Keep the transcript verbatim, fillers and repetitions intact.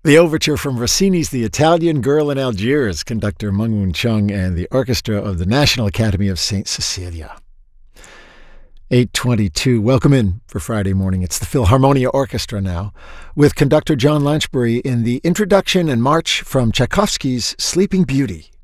The overture from Rossini's The Italian Girl in Algiers, conductor Meng Woon Chung and the orchestra of the National Academy of Saint Cecilia. eight twenty-two. Welcome in for Friday morning. It's the Philharmonia Orchestra now, with conductor John Lanchbury in the introduction and march from Tchaikovsky's Sleeping Beauty.